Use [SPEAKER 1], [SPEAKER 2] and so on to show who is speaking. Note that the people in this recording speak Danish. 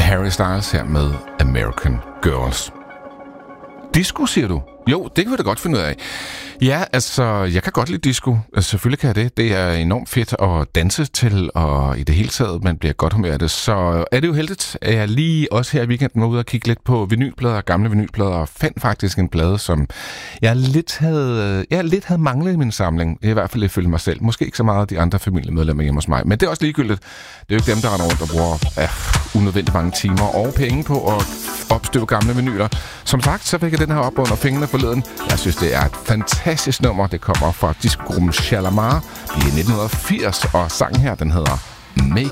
[SPEAKER 1] Harry Styles her med American Girls. Disco, siger du? Jo, det kan vi da godt finde ud af. Ja, altså, jeg kan godt lide disco. Altså, selvfølgelig kan jeg det. Det er enormt fedt at danse til, og i det hele taget, man bliver godt humør af det. Så er det jo heldigt, at jeg lige også her i weekenden var ude og kigge lidt på vinylplader, gamle vinylplader, og fandt faktisk en plade, som jeg lidt havde manglet i min samling. I hvert fald ifølge mig selv. Måske ikke så meget af de andre familiemedlemmer hjemme hos mig. Men det er også ligegyldigt. Det er jo ikke dem, der render rundt og bruger unødvendigt mange timer og penge på at opstøve gamle vinyler. Som sagt, så fik jeg den her op under fingrene forleden. Jeg synes, det er et fantastisk nummer. Det kommer fra discogruppen Shalamar i 1980, og sangen her, den hedder